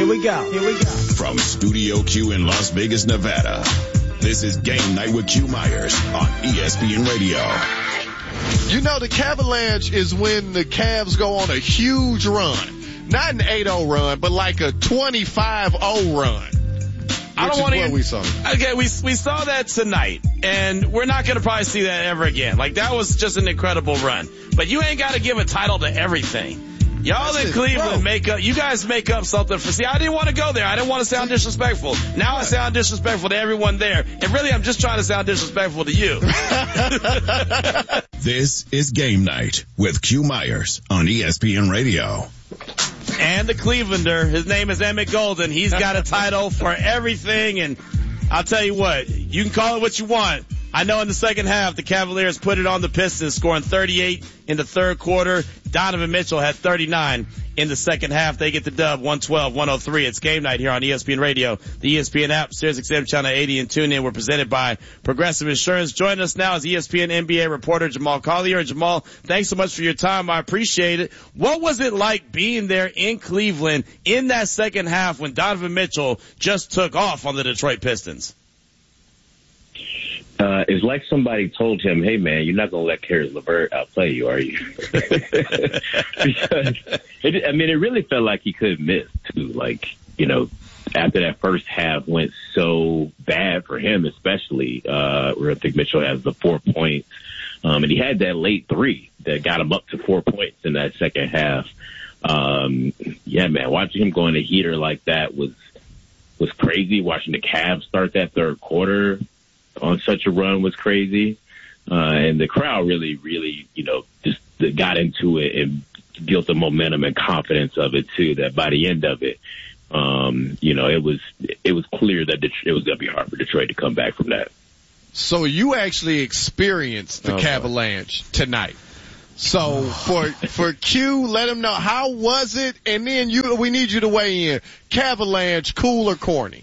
we go. From Studio Q in Las Vegas, Nevada, this is Game Night with Q Myers on ESPN Radio. You know, the Cavalanche is when the Cavs go on a huge run. Not an 8-0 run, but like a 25-0 run. I don't want to. We saw. Okay, we saw that tonight, and we're not going to probably see that ever again. Like, that was just an incredible run. But you ain't got to give a title to everything. Y'all in Cleveland you guys make up something for, see, I didn't want to go there. I didn't want to sound disrespectful. Now I sound disrespectful to everyone there. And really, I'm just trying to sound disrespectful to you. This is Game Night with Q Myers on ESPN Radio. And the Clevelander, his name is Emmett Golden. He's got a title for everything, and I'll tell you what, you can call it what you want. I know in the second half, the Cavaliers put it on the Pistons, scoring 38 in the third quarter. Donovan Mitchell had 39 in the second half. They get the dub, 112-103. It's Game Night here on ESPN Radio, the ESPN app, SiriusXM Channel 80, and TuneIn. We're presented by Progressive Insurance. Joining us now is ESPN NBA reporter Jamal Collier. And Jamal, thanks so much for your time. I appreciate it. What was it like being there in Cleveland in that second half when Mitchell just took off on the Detroit Pistons? It's like somebody told him, hey, man, you're not going to let Caris LeVert outplay you, are you? Because, it really felt like he couldn't miss, too. Like, you know, after that first half went so bad for him, especially, where I think Mitchell has the 4 points. And he had that late three that got him up to 4 points in that second half. Yeah, man, watching him go in a heater like that was crazy. Watching the Cavs start that third quarter on such a run was crazy. And the crowd really, you know, just got into it and built the momentum and confidence of it too, that by the end of it, you know, it was clear that it was going to be hard for Detroit to come back from that. So you actually experienced the Cavalanche tonight. So for Q, let him know, how was it? And then we need you to weigh in. Cavalanche, cool or corny?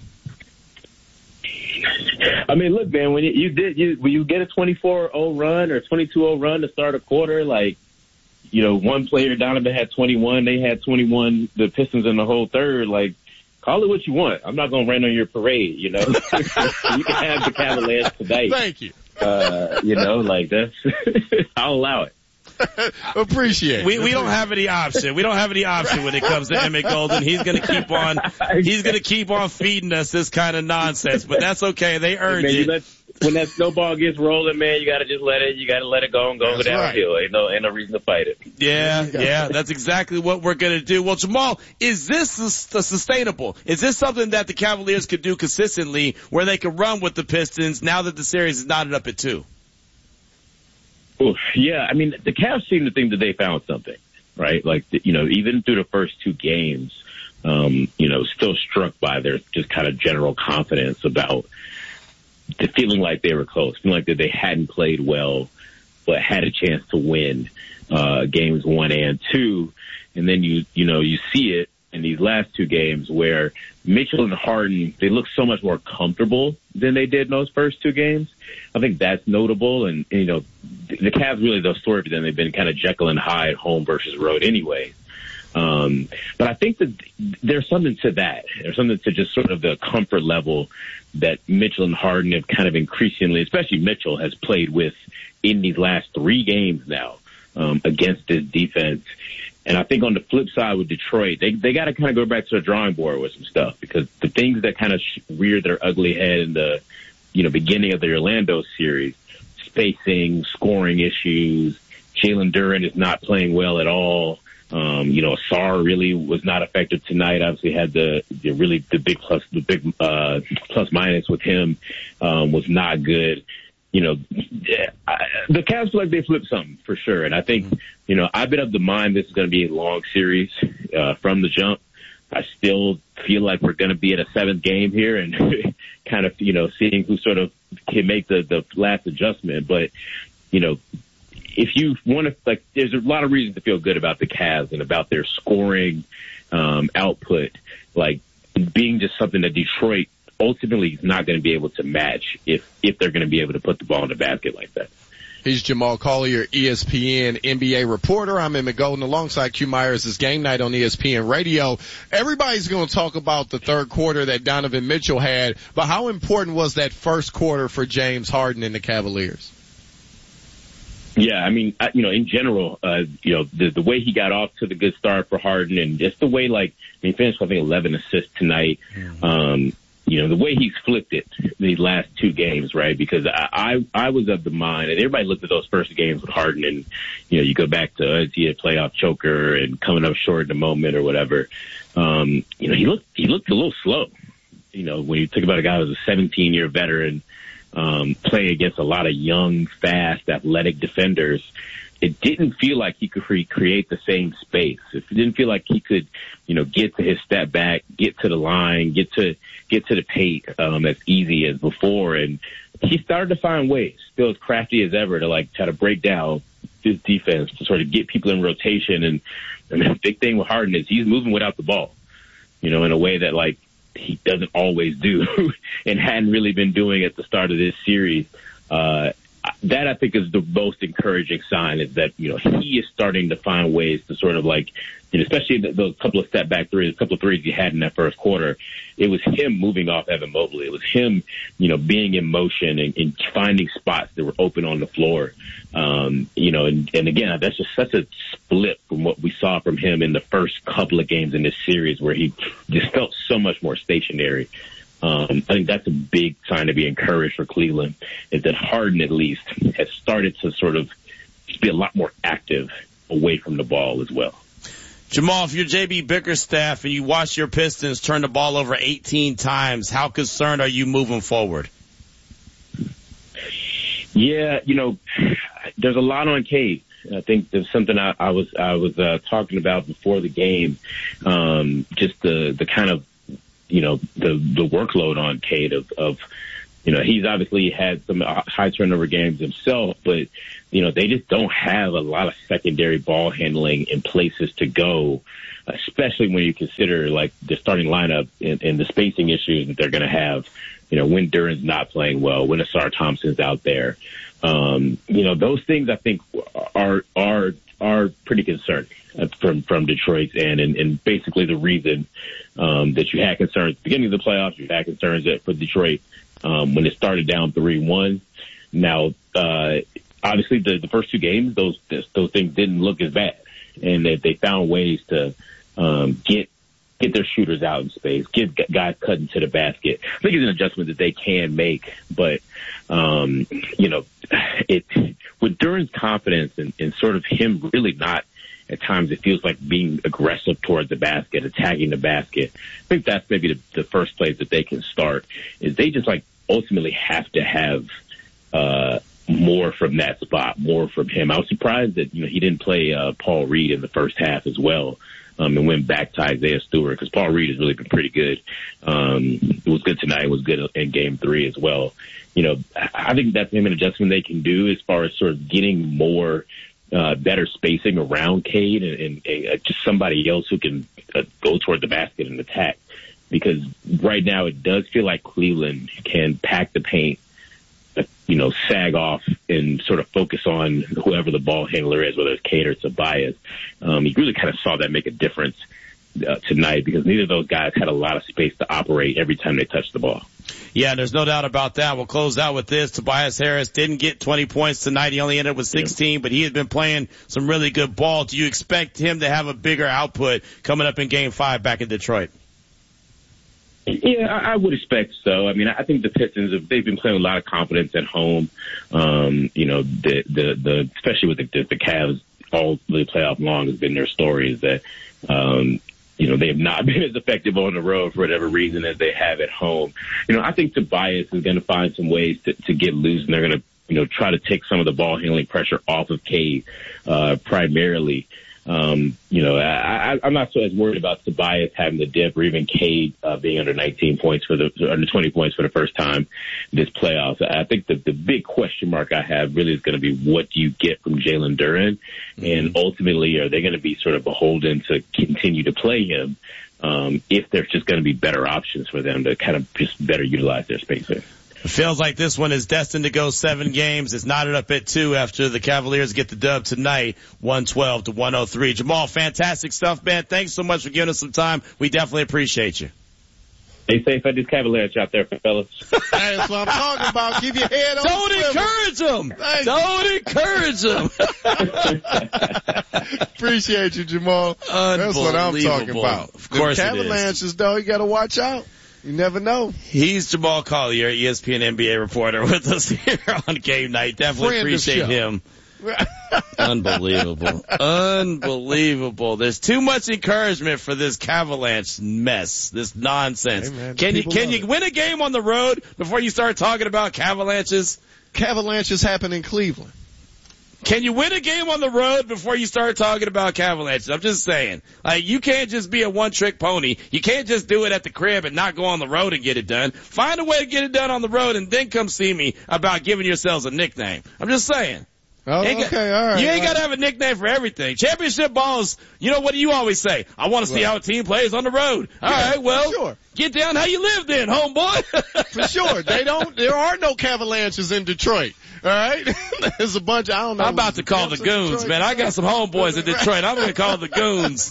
I mean, look, man, when you get a 24-0 run or 22-0 run to start a quarter, like, you know, one player, Donovan, had 21, they had 21, the Pistons in the whole third, like, call it what you want. I'm not going to rain on your parade, you know. You can have the Cavaliers tonight. Thank you. You know, like, that's, I'll allow it. Appreciate it. We don't have any option. We don't have any option when it comes to Emmett Golden. He's going to keep on feeding us this kind of nonsense, but that's okay. They earned it. When that snowball gets rolling, man, you got to just let it go and go downhill. Right. Ain't no reason to fight it. Yeah, that's exactly what we're going to do. Well, Jamal, is this sustainable? Is this something that the Cavaliers could do consistently where they can run with the Pistons now that the series is knotted up at 2? Oof, yeah, I mean, the Cavs seem to think that they found something, right? Like, you know, even through the first two games, you know, still struck by their just kind of general confidence about the feeling like they were close, feeling like that they hadn't played well, but had a chance to win games 1 and 2. And then you see it in these last two games where Mitchell and Harden, they look so much more comfortable than they did in those first two games. I think that's notable. And you know, the Cavs really, the story for them, they've been kind of Jekyll and Hyde, home versus road anyway. But I think that there's something to that. There's something to just sort of the comfort level that Mitchell and Harden have kind of increasingly, especially Mitchell, has played with in these last 3 games now, against this defense. And I think on the flip side with Detroit, they got to kind of go back to the drawing board with some stuff, because the things that kind of reared their ugly head in the, you know, beginning of the Orlando series, spacing, scoring issues, Jalen Duren is not playing well at all. You know, Sarr really was not effective tonight. Obviously had the big plus minus with him, was not good. You know, the Cavs feel like they flipped something for sure. And I think, you know, I've been of the mind this is going to be a long series, from the jump. I still feel like we're going to be at a 7th game here and kind of, you know, seeing who sort of can make the last adjustment. But, you know, if you want to, like, there's a lot of reasons to feel good about the Cavs and about their scoring output, like being just something that Detroit ultimately is not going to be able to match if they're going to be able to put the ball in the basket like that. He's Jamal Collier, ESPN NBA reporter. I'm Emmett Golden alongside Q Myers. It's Game Night on ESPN Radio. Everybody's going to talk about the third quarter that Donovan Mitchell had, but how important was that first quarter for James Harden and the Cavaliers? Yeah, I mean, in general, the way he got off to the good start for Harden and just the way, he finished, I think, 11 assists tonight. The way he's flipped it these last two games, right? Because I was of the mind, and everybody looked at those first games with Harden, and, you go back to, is he a playoff choker and coming up short in the moment or whatever. He looked a little slow. When you think about a guy who's a 17-year veteran, playing against a lot of young, fast, athletic defenders, it didn't feel like he could create the same space. It didn't feel like he could, get to his step back, get to the line, get to the paint as easy as before. And he started to find ways, still as crafty as ever, to try to break down his defense to sort of get people in rotation. And the big thing with Harden is he's moving without the ball, in a way that he doesn't always do and hadn't really been doing at the start of this series. That I think is the most encouraging sign, is that, he is starting to find ways to sort of especially those couple of step back threes, a couple of threes he had in that first quarter. It was him moving off Evan Mobley. It was him, being in motion and finding spots that were open on the floor. And again, that's just such a split from what we saw from him in the first couple of games in this series, where he just felt so much more stationary. I think that's a big sign to be encouraged for Cleveland, is that Harden at least has started to sort of be a lot more active away from the ball as well. Jamal, if you're J.B. Bickerstaff and you watch your Pistons turn the ball over 18 times, how concerned are you moving forward? Yeah, there's a lot on Cade. I think there's something I was talking about before the game, just the kind of, the workload on Cade of he's obviously had some high turnover games himself, but, they just don't have a lot of secondary ball handling in places to go, especially when you consider the starting lineup and the spacing issues that they're going to have, when Duran's not playing well, when Asar Thompson's out there. Those things I think are pretty concerning from Detroit's end, and basically the reason that you had concerns at the beginning of the playoffs, you had concerns for Detroit when it started down 3-1. Now, obviously, the first two games, those things didn't look as bad, and they found ways to get their shooters out in space, get guys cut into the basket. I think it's an adjustment that they can make, but with Duran's confidence and sort of him really not, at times it feels like, being aggressive towards the basket, attacking the basket. I think that's maybe the first place that they can start, is they just ultimately have to have more from that spot, more from him. I was surprised that he didn't play Paul Reed in the first half as well, and went back to Isaiah Stewart, because Paul Reed has really been pretty good. It was good tonight. It was good in Game 3 as well. I think that's maybe an adjustment they can do as far as sort of getting more better spacing around Cade and just somebody else who can go toward the basket and attack. Because right now it does feel like Cleveland can pack the paint, sag off and sort of focus on whoever the ball handler is, whether it's Cade or Tobias. You really kind of saw that make a difference tonight, because neither of those guys had a lot of space to operate every time they touched the ball. Yeah, there's no doubt about that. We'll close out with this. Tobias Harris didn't get 20 points tonight. He only ended up with 16, but he has been playing some really good ball. Do you expect him to have a bigger output coming up in Game 5 back in Detroit? Yeah, I would expect so. I mean, I think the Pistons, they've been playing with a lot of confidence at home. Especially with the Cavs all the playoff long has been their story, is that, they have not been as effective on the road for whatever reason as they have at home. I think Tobias is going to find some ways to get loose, and they're going to, try to take some of the ball handling pressure off of Cade, primarily. I'm not so as worried about Tobias having the dip, or even Cade being under 19 points under 20 points for the first time this playoffs. I think the big question mark I have really is going to be, what do you get from Jalen Duren? And ultimately, are they going to be sort of beholden to continue to play him if there's just going to be better options for them to kind of just better utilize their space there? It feels like this one is destined to go 7 games. It's knotted up at 2 after the Cavaliers get the dub tonight, 112-103. Jamal, fantastic stuff, man. Thanks so much for giving us some time. We definitely appreciate you. Stay safe at this Cavaliers out there, fellas. That's what I'm talking about. Keep your head on. Don't encourage them. Don't encourage them. Appreciate you, Jamal. That's what I'm talking about. Of course, the Avalanches, though, you got to watch out. You never know. He's Jamal Collier, ESPN NBA reporter, with us here on Game Night. Definitely appreciate him. Unbelievable. Unbelievable. There's too much encouragement for this Cavalanche mess, this nonsense. Hey, man, can you win a game on the road before you start talking about Cavalanches? Cavalanches happen in Cleveland. Can you win a game on the road before you start talking about Cavalanches? I'm just saying. Like, you can't just be a one-trick pony. You can't just do it at the crib and not go on the road and get it done. Find a way to get it done on the road and then come see me about giving yourselves a nickname. I'm just saying. Oh, okay, all right. You ain't got to have a nickname for everything. Championship balls, you know, what do you always say? I want to see how a team plays on the road. All right, well, sure. Get down how you live then, homeboy. For sure. There are no Cavalanches in Detroit. All right? There's a bunch, I don't know. I'm about to call the goons, man. I got some homeboys in Detroit. I'm going to call the goons.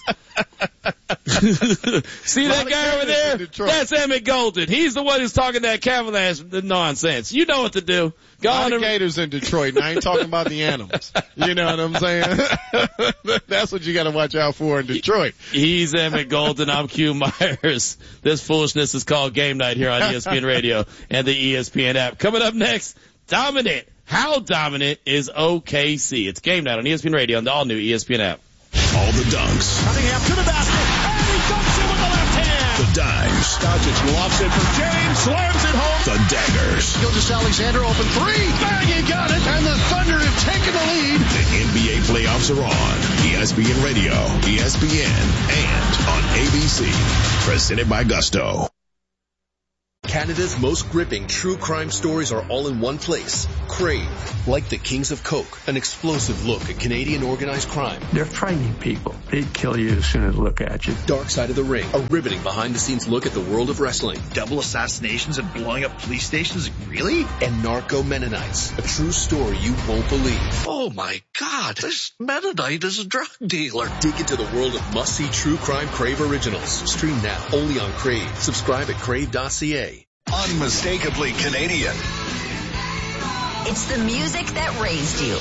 See that guy over there? That's Emmett Golden. He's the one who's talking that Cavalanche nonsense. You know what to do. Go on. The Gators in Detroit, and I ain't talking about the animals. You know what I'm saying? That's what you got to watch out for in Detroit. He's Emmett Golden. I'm Q Myers. This foolishness is called Game Night here on ESPN Radio and the ESPN app. Coming up next, dominant. How dominant is OKC? It's Game Night on ESPN Radio and the all-new ESPN app. All the dunks. Cunningham to the basket, and he dunks it with the left hand. The dimes. Doncic lofts it for James, slams it home. The daggers. Gilgeous-Alexander open three. Bang, he got it, and the Thunder have taken the lead. The NBA playoffs are on. ESPN Radio, ESPN, and on ABC. Presented by Gusto. Canada's most gripping true crime stories are all in one place. Crave, like the Kings of Coke, an explosive look at Canadian organized crime. They're frightening people. They'd kill you as soon as they look at you. Dark Side of the Ring, a riveting behind-the-scenes look at the world of wrestling. Double assassinations and blowing up police stations? Really? And Narco Mennonites, a true story you won't believe. Oh my God, this Mennonite is a drug dealer. Dig into the world of must-see true crime Crave originals. Stream now, only on Crave. Subscribe at crave.ca. Unmistakably Canadian. It's the music that raised you.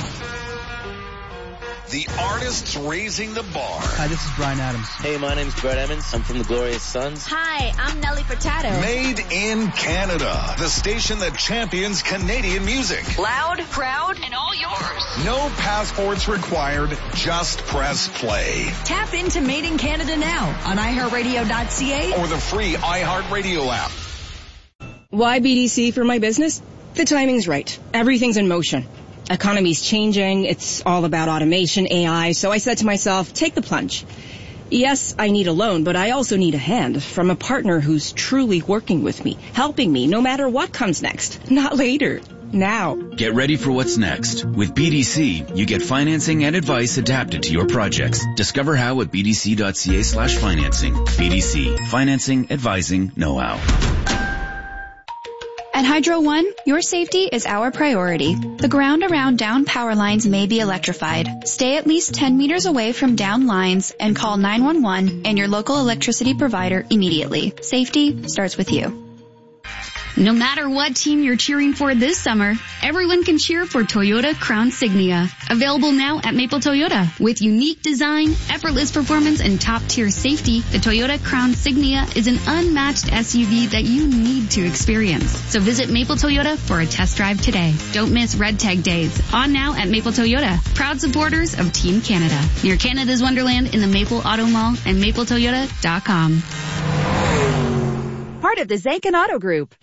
The artists raising the bar. Hi, this is Bryan Adams. Hey, my name's Brett Emmons. I'm from the Glorious Sons. Hi, I'm Nelly Furtado. Made in Canada. The station that champions Canadian music. Loud, proud, and all yours. No passports required. Just press play. Tap into Made in Canada now on iHeartRadio.ca or the free iHeartRadio app. Why BDC for my business? The timing's right. Everything's in motion. Economy's changing. It's all about automation, AI. So I said to myself, take the plunge. Yes, I need a loan, but I also need a hand from a partner who's truly working with me, helping me no matter what comes next. Not later. Now. Get ready for what's next. With BDC, you get financing and advice adapted to your projects. Discover how at bdc.ca/financing. BDC. Financing, advising, know-how. At Hydro One, your safety is our priority. The ground around down power lines may be electrified. Stay at least 10 meters away from down lines and call 911 and your local electricity provider immediately. Safety starts with you. No matter what team you're cheering for this summer, everyone can cheer for Toyota Crown Signia. Available now at Maple Toyota. With unique design, effortless performance, and top-tier safety, the Toyota Crown Signia is an unmatched SUV that you need to experience. So visit Maple Toyota for a test drive today. Don't miss Red Tag Days. On now at Maple Toyota. Proud supporters of Team Canada. Near Canada's Wonderland in the Maple Auto Mall and mapletoyota.com. Part of the Zakin Auto Group.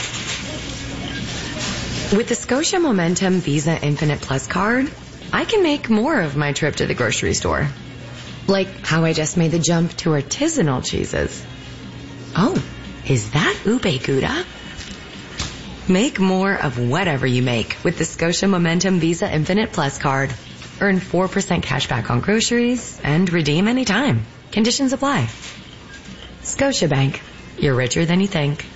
With the Scotia Momentum Visa Infinite Plus card, I can make more of my trip to the grocery store. Like how I just made the jump to artisanal cheeses. Oh, is that ube gouda? Make more of whatever you make with the Scotia Momentum Visa Infinite Plus card. Earn 4% cash back on groceries and redeem anytime. Conditions apply. Scotiabank. You're richer than you think.